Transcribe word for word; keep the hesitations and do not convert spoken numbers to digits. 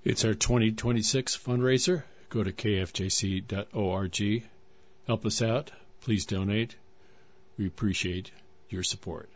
It's our twenty twenty-six fundraiser. Go to k f j c dot org. Help us out. Please donate. We appreciate your support.